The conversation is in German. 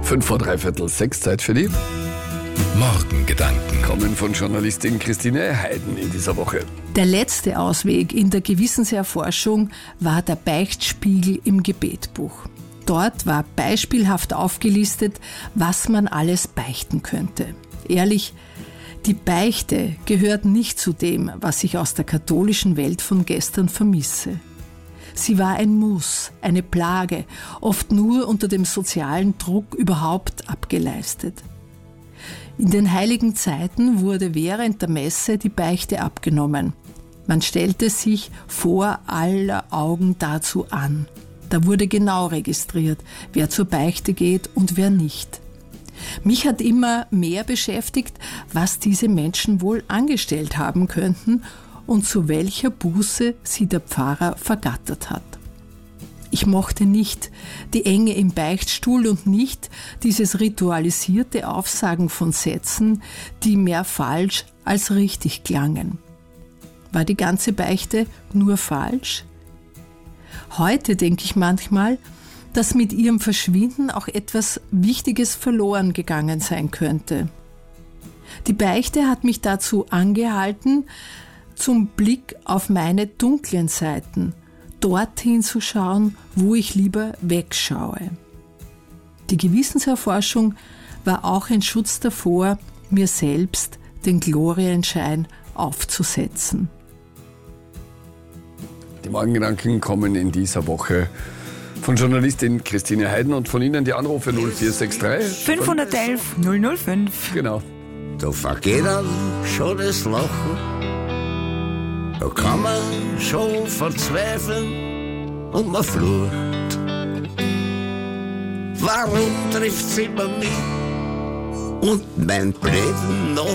5:45, Zeit für die Morgengedanken kommen von Journalistin Christine Heiden in dieser Woche. Der letzte Ausweg in der Gewissenserforschung war der Beichtspiegel im Gebetbuch. Dort war beispielhaft aufgelistet, was man alles beichten könnte. Ehrlich, die Beichte gehört nicht zu dem, was ich aus der katholischen Welt von gestern vermisse. Sie war ein Muss, eine Plage, oft nur unter dem sozialen Druck überhaupt abgeleistet. In den heiligen Zeiten wurde während der Messe die Beichte abgenommen. Man stellte sich vor aller Augen dazu an. Da wurde genau registriert, wer zur Beichte geht und wer nicht. Mich hat immer mehr beschäftigt, was diese Menschen wohl angestellt haben könnten und zu welcher Buße sie der Pfarrer vergattert hat. Ich mochte nicht die Enge im Beichtstuhl und nicht dieses ritualisierte Aufsagen von Sätzen, die mehr falsch als richtig klangen. War die ganze Beichte nur falsch? Heute denke ich manchmal, dass mit ihrem Verschwinden auch etwas Wichtiges verloren gegangen sein könnte. Die Beichte hat mich dazu angehalten, zum Blick auf meine dunklen Seiten, dorthin zu schauen, wo ich lieber wegschaue. Die Gewissenserforschung war auch ein Schutz davor, mir selbst den Glorienschein aufzusetzen. Die Morgengedanken kommen in dieser Woche von Journalistin Christine Heiden und von Ihnen die Anrufe 0463 511 005. Genau. Da vergeht dann schon das Lachen, da kann man schon verzweifeln und man flucht. Warum trifft's immer mich und mein blöden Nachbar